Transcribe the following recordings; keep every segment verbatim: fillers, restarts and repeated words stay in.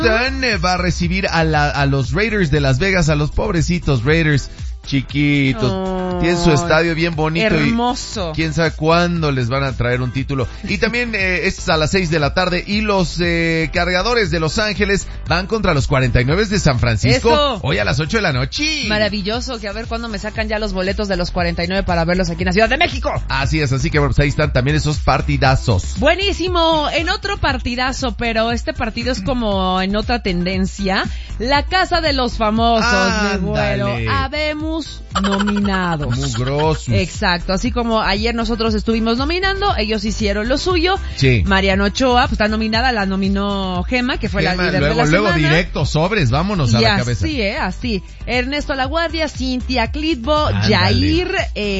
va a recibir a, la, a los Raiders de Las Vegas, a los pobrecitos Raiders chiquitos. Oh, tienen su estadio bien bonito. Hermoso. Y quién sabe cuándo les van a traer un título. Y también eh, es a las seis de la tarde y los eh, Cargadores de Los Ángeles van contra los cuarenta y nueve de San Francisco. Eso. Hoy a las ocho de la noche. Maravilloso, que a ver cuándo me sacan ya los boletos de los cuarenta y nueve para verlos aquí en la Ciudad de México. Así es, así que bueno, pues ahí están también esos partidazos. Buenísimo, en otro partidazo, pero este partido es como en otra tendencia. La Casa de los Famosos, mi güero. Habemos nominados. Mugrosos. Exacto, así como ayer nosotros estuvimos nominando, ellos hicieron lo suyo. Sí. Mariano Ochoa, pues está nominada, la nominó Gema, que fue Gema, la líder luego, de la luego semana. directo, sobres, vámonos y a la así, cabeza. Sí, eh, así. Ernesto Laguardia, Cintia Clitbo, Ándale. Yair,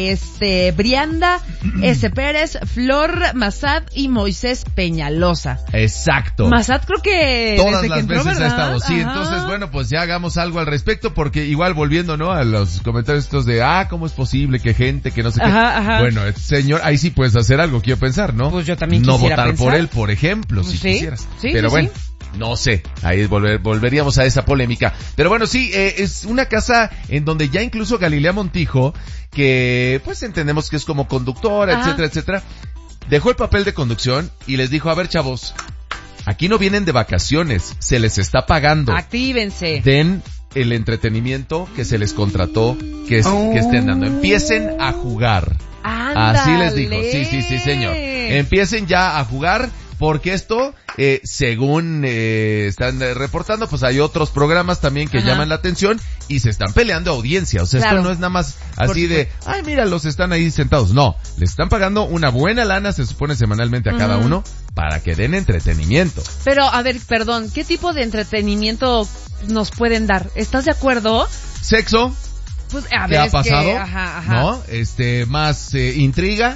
este, Brianda, S. Pérez, Flor Massad y Moisés Peñalosa. Exacto. Massad creo que todas desde las que entró, veces ¿verdad? ha estado, sí, Ajá. entonces bueno, pues ya hagamos algo al respecto, porque igual volviendo, ¿no? A los comentarios estos de, ah, ¿cómo es posible que gente que no sé qué? Ajá, ajá. Bueno, señor, ahí sí puedes hacer algo, quiero pensar, ¿no? Pues yo también no quisiera votar pensar. por él, por ejemplo, si Sí, quisieras. sí, Pero sí, bueno. sí. No sé, ahí volver, volveríamos a esa polémica. Pero bueno, sí, eh, es una casa en donde ya incluso Galilea Montijo, que pues entendemos que es como conductora, Ajá. etcétera, etcétera, dejó el papel de conducción y les dijo, a ver, chavos, aquí no vienen de vacaciones, se les está pagando. Actívense. Den el entretenimiento que se les contrató que, es, oh. que estén dando. Empiecen a jugar. Ándale. Así les dijo. Sí, sí, sí, señor. Empiecen ya a jugar. Porque esto, eh, según eh, están eh, reportando, pues hay otros programas también que Ajá. llaman la atención y se están peleando audiencia. O sea, claro. Esto no es nada más así de, ay, mira, los están ahí sentados. No, les están pagando una buena lana, se supone semanalmente a uh-huh. cada uno, para que den entretenimiento. Pero, a ver, perdón, ¿qué tipo de entretenimiento nos pueden dar? ¿Estás de acuerdo? Sexo. Pues, a ver, ¿qué ha es pasado? Que, ajá, ajá. ¿No? Este, más eh, intriga.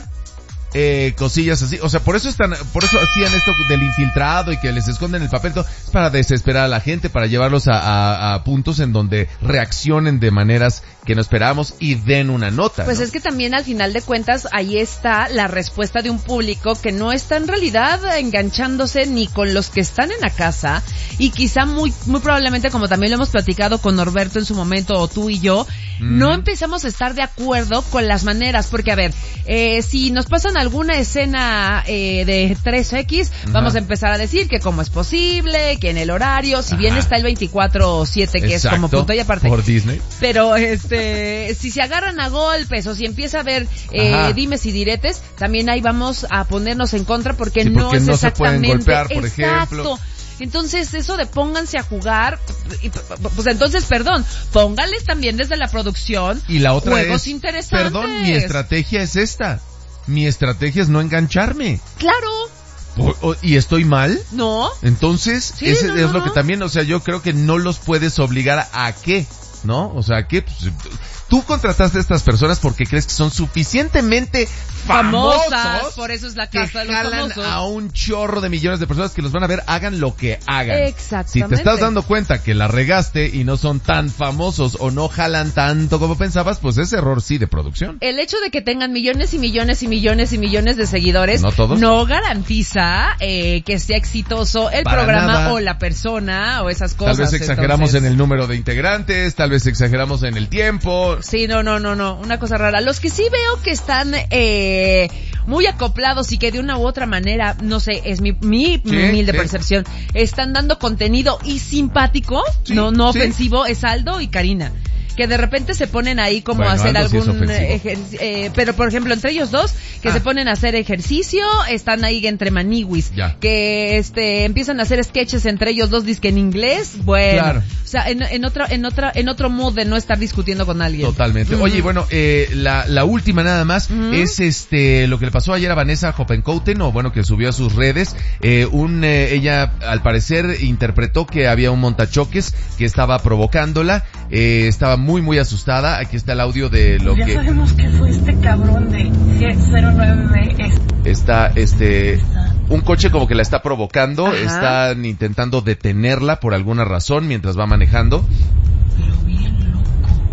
Eh, cosillas así, o sea, por eso están, por eso hacían esto del infiltrado y que les esconden el papel, todo, es para desesperar a la gente, para llevarlos a, a, a puntos en donde reaccionen de maneras que no esperábamos y den una nota. Pues ¿no? Es que también al final de cuentas ahí está la respuesta de un público que no está en realidad enganchándose ni con los que están en la casa y quizá muy, muy probablemente, como también lo hemos platicado con Norberto en su momento o tú y yo, mm. no empezamos a estar de acuerdo con las maneras, porque a ver, eh, si nos pasan alguna escena eh, de tres equis, Ajá. vamos a empezar a decir que cómo es posible, que en el horario, si Ajá. bien está el veinticuatro siete que Exacto, es como punto y aparte. Por Disney. Pero este, si se agarran a golpes o si empieza a haber eh, dimes y diretes, también ahí vamos a ponernos en contra porque, sí, porque no es no exactamente. Se pueden golpear, por Exacto. ejemplo. Entonces, eso de pónganse a jugar, pues entonces, perdón, póngales también desde la producción y la otra juegos es, interesantes. Perdón, mi estrategia es esta. Mi estrategia es no engancharme. Claro. O, o, ¿Y estoy mal? No. Entonces, sí, ese no, es no, lo no. que también, o sea, yo creo que no los puedes obligar a, a qué, ¿no? O sea, ¿qué? Pues, tú contrataste a estas personas porque crees que son suficientemente famosas, famosas por eso es la casa de los jalan famosos. a un chorro de millones de personas que los van a ver, hagan lo que hagan. Exactamente. Si te estás dando cuenta que la regaste y no son tan famosos o no jalan tanto como pensabas, pues es error sí de producción. El hecho de que tengan millones y millones y millones y millones de seguidores no, todos. no garantiza eh, que sea exitoso el Para programa nada. o la persona o esas cosas. Tal vez exageramos entonces... en el número de integrantes, tal vez exageramos en el tiempo. Sí, no, no, no, no, una cosa rara. Los que sí veo que están eh, muy acoplados y que de una u otra manera, no sé, es mi, mi sí, humilde sí. percepción, están dando contenido y simpático, sí, no, no sí. ofensivo, es Aldo y Karina. Que de repente se ponen ahí como bueno, a hacer algo algún sí ejercicio, eh, pero por ejemplo entre ellos dos que ah. se ponen a hacer ejercicio, están ahí entre maniwis, ya. que este empiezan a hacer sketches entre ellos dos disque en inglés, bueno, claro. o sea, en, en otra en otra en otro mood de no estar discutiendo con alguien. Totalmente. Uh-huh. Oye, bueno, eh, la la última nada más uh-huh. es este lo que le pasó ayer a Vanessa Hoppenkouten, o bueno, que subió a sus redes, eh, un eh, ella al parecer interpretó que había un montachoques que estaba provocándola, eh, estaba muy muy asustada. Aquí está el audio de lo ya que... Ya sabemos que fue este cabrón de cero nueve B. Está, este... un coche como que la está provocando. Ajá. Están intentando detenerla por alguna razón mientras va manejando. Pero bien loco.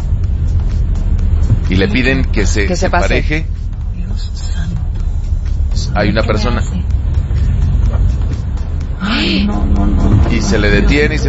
Y le piden que se, que se, se pareje. Dios santo. Hay una persona... Ay, no, no, no, no. Y se le detiene y se